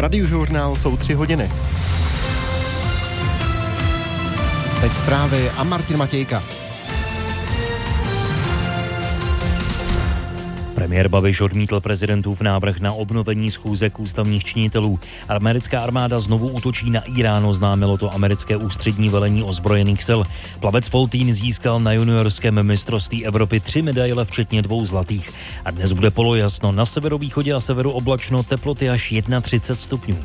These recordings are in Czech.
Radiožurnál jsou 3 hodiny. Teď zprávy a Martin Matějka. Premiér Babiš odmítl prezidentův návrh na obnovení schůzek ústavních činitelů. Americká armáda znovu útočí na Irán, oznámilo to americké ústřední velení ozbrojených sil. Plavec Foltín získal na juniorském mistrovství Evropy 3 medaile, včetně 2 zlatých. A dnes bude polojasno, na severovýchodě a severu oblačno, teploty až 31 stupňů.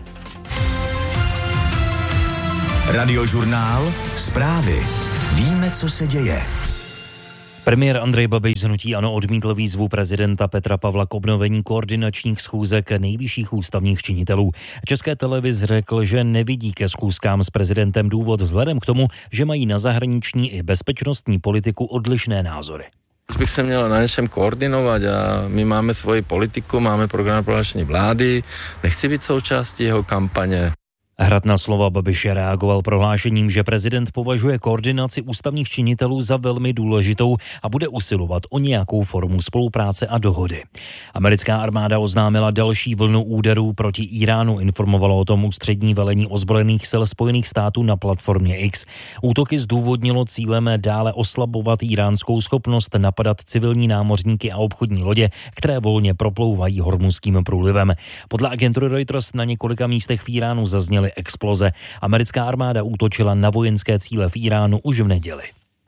Radiožurnál, zprávy. Víme, co se děje. Premiér Andrej Babiš z hnutí ANO odmítl výzvu prezidenta Petra Pavla k obnovení koordinačních schůzek nejvyšších ústavních činitelů. České televizi řekl, že nevidí ke schůzkám s prezidentem důvod vzhledem k tomu, že mají na zahraniční i bezpečnostní politiku odlišné názory. Už bych se měl na něčem koordinovat a my máme svoji politiku, máme program prohlášení vlády, nechci být součástí jeho kampaně. Hrad na slova Babiše reagoval prohlášením, že prezident považuje koordinaci ústavních činitelů za velmi důležitou a bude usilovat o nějakou formu spolupráce a dohody. Americká armáda oznámila další vlnu úderů proti Iránu, informovalo o tom ústřední velení ozbrojených sil Spojených států na platformě X. Útoky zdůvodnilo cílem dále oslabovat iránskou schopnost napadat civilní námořníky a obchodní lodě, které volně proplouvají Hormuzským průlivem. Podle agentury Reuters na několika místech v Iránu zazněly exploze. Americká armáda útočila na vojenské cíle v Iránu už v neděli.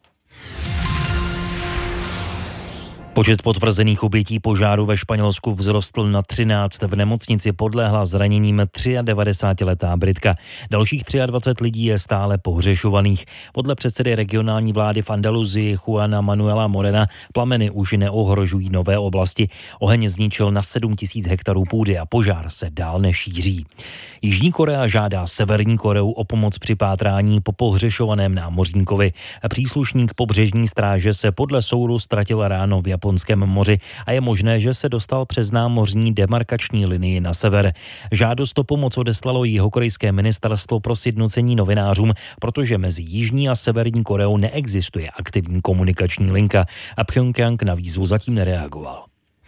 Počet potvrzených obětí požáru ve Španělsku vzrostl na 13. V nemocnici podlehla zraněním 93letá Britka. Dalších 23 lidí je stále pohřešovaných. Podle předsedy regionální vlády v Andaluzii Juana Manuela Morena plameny už neohrožují nové oblasti. Oheň zničil na 7 000 hektarů půdy a požár se dál nešíří. Jižní Korea žádá Severní Koreu o pomoc při pátrání po pohřešovaném námořníkovi. Příslušník pobřežní stráže se podle soudu ztratil ráno v Japonském moři a je možné, že se dostal přes námořní demarkační linii na sever. Žádost o pomoc odeslalo jihokorejské ministerstvo pro sjednocení novinářům, protože mezi Jižní a Severní Koreou neexistuje aktivní komunikační linka a Pchjongjang na výzvu zatím nereagoval.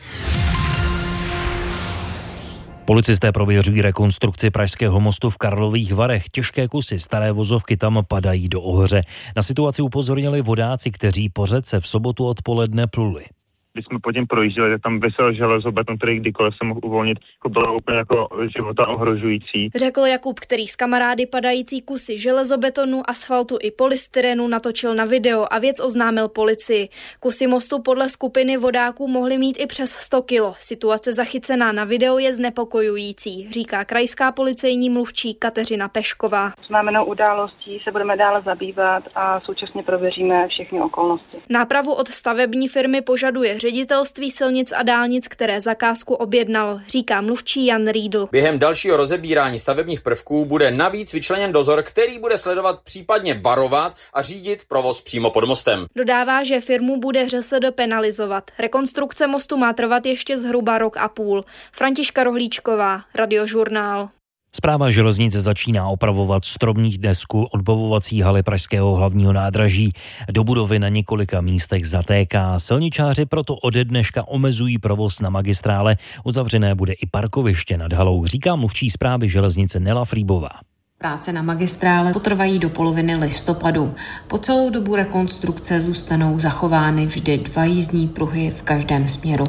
Policisté prověřují rekonstrukci Pražského mostu v Karlových Varech. Těžké kusy staré vozovky tam padají do ohře. Na situaci upozornili vodáci, kteří po řece v sobotu odpoledne pluli. Když jsme po tím projížděli, tak tam visel železobeton, který kdykoliv se mohl uvolnit, bylo úplně jako života ohrožující. Řekl Jakub, který s kamarády padající kusy železobetonu, asfaltu i polystyrenu natočil na video a věc oznámil policii. Kusy mostu podle skupiny vodáků mohly mít i přes 100 kilo. Situace zachycená na videu je znepokojující, říká krajská policejní mluvčí Kateřina Pešková. Známenou událostí se budeme dále zabývat a současně prověříme všechny okolnosti. Nápravu od stavební firmy požaduje Ředitelství silnic a dálnic, které zakázku objednal, říká mluvčí Jan Riedl. Během dalšího rozebírání stavebních prvků bude navíc vyčleněn dozor, který bude sledovat, případně varovat a řídit provoz přímo pod mostem. Dodává, že firmu bude ŘSD penalizovat. Rekonstrukce mostu má trvat ještě zhruba 1,5 roku. Františka Rohlíčková, Radiožurnál. Správa železnic začíná opravovat stromní desku odbavovací haly pražského hlavního nádraží. Do budovy na několika místech zatéká. Silničáři proto ode dneška omezují provoz na magistrále. Uzavřené bude i parkoviště nad halou, říká mluvčí správy železnice Nela Frýbová. Práce na magistrále potrvají do poloviny listopadu. Po celou dobu rekonstrukce zůstanou zachovány vždy 2 jízdní pruhy v každém směru.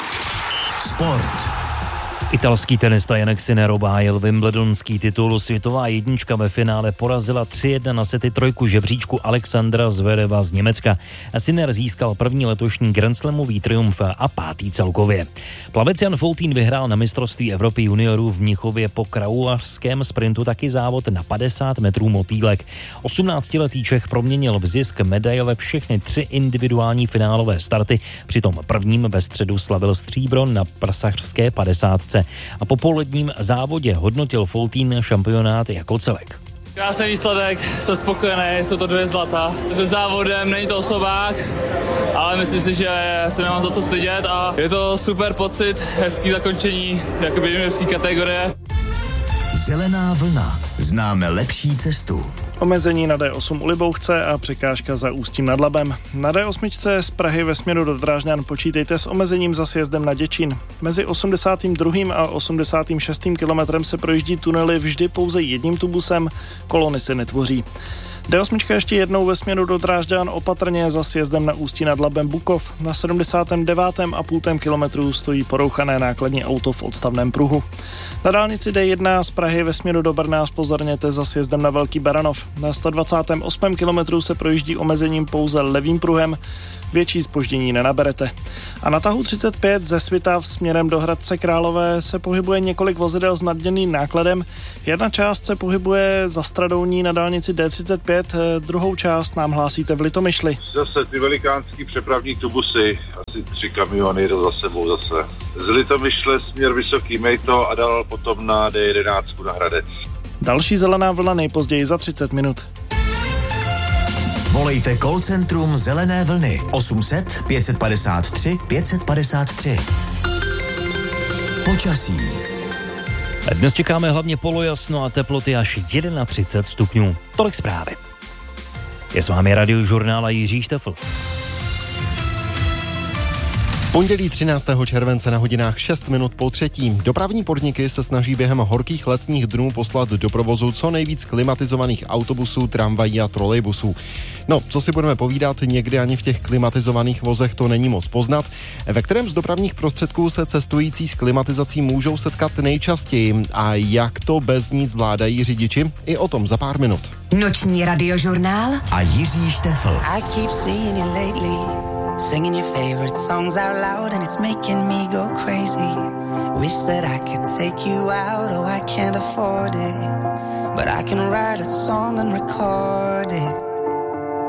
Sport. Italský tenista Jannik Sinner obhájil wimbledonský titul. Světová jednička ve finále porazila 3-1 na sety trojku žebříčku Alexandra Zvereva z Německa. Sinner získal první letošní grandslamový triumf a 5. celkově. Plavec Jan Foltín vyhrál na mistrovství Evropy juniorů v Mnichově po kraulařském sprintu taky závod na 50 metrů motýlek. 18letý Čech proměnil v zisk medaile všechny 3 individuální finálové starty, přitom prvním ve středu slavil stříbro na prasařské 50. A po poledním závodě hodnotil Foltín šampionát jako celek. Krásný výsledek, jsem spokojený, jsou to 2 zlata. Se závodem není to osobák, ale myslím si, že se nemám za co stydět a je to super pocit, hezký zakončení jakoby juniorské kategorie. Zelená vlna. Známe lepší cestu. Omezení na D8 u Libouchce a překážka za Ústím nad Labem. Na D8 z Prahy ve směru do Drážďan počítejte s omezením za sjezdem na Děčín. Mezi 82. a 86. kilometrem se projíždí tunely vždy pouze jedním tubusem, kolony se netvoří. D8 ještě jednou ve směru do Drážďan opatrně za sjezdem na Ústí nad Labem Bukov. Na 79,5 kilometru stojí porouchané nákladní auto v odstavném pruhu. Na dálnici D1 z Prahy ve směru do Brna zpozorněte za sjezdem na Velký Baranov. Na 128 kilometru se projíždí omezením pouze levým pruhem, větší zpoždění nenaberete. A na tahu 35 ze Svitav směrem do Hradce Králové se pohybuje několik vozidel s nadměrným nákladem. Jedna část se pohybuje za Stradouní na dálnici D35, druhou část nám hlásíte v Litomyšli. Zase ty velikánský přepravní tubusy, asi 3 kamiony jedou za sebou zase. Z Litomyšle směr Vysoký Mejto a dál potom na D11 na Hradec. Další zelená vlna nejpozději za 30 minut. Volejte call centrum Zelené vlny 800 553 553. Počasí. Dnes čekáme hlavně polojasno a teploty až 31 stupňů. Tolik zprávy. Je s vámi Radiožurnál a Jiří Štefl. Pondělí 13. července na hodinách 6 minut po 3. Dopravní podniky se snaží během horkých letních dnů poslat do provozu co nejvíc klimatizovaných autobusů, tramvají a trolejbusů. No, co si budeme povídat, někdy ani v těch klimatizovaných vozech to není moc poznat. Ve kterém z dopravních prostředků se cestující s klimatizací můžou setkat nejčastěji a jak to bez ní zvládají řidiči? I o tom za pár minut. Noční Radiožurnál a Jiří Štefl. Singing your favorite songs out loud and it's making me go crazy. Wish that I could take you out, oh I can't afford it. But I can write a song and record it.